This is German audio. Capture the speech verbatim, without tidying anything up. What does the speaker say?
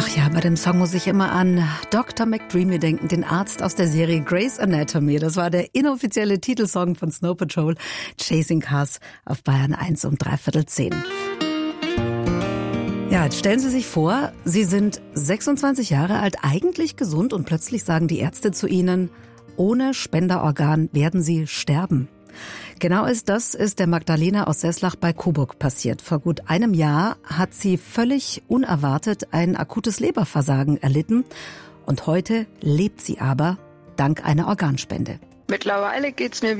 Ach ja, bei dem Song muss ich immer an Doktor McDreamy denken, den Arzt aus der Serie Grey's Anatomy. Das war der inoffizielle Titelsong von Snow Patrol, Chasing Cars auf Bayern eins um dreiviertel zehn. Ja, jetzt stellen Sie sich vor, Sie sind sechsundzwanzig Jahre alt, eigentlich gesund und plötzlich sagen die Ärzte zu Ihnen, ohne Spenderorgan werden Sie sterben. Genau ist das ist der Magdalena aus Seslach bei Coburg passiert. Vor gut einem Jahr hat sie völlig unerwartet ein akutes Leberversagen erlitten und heute lebt sie aber dank einer Organspende. Mittlerweile geht's mir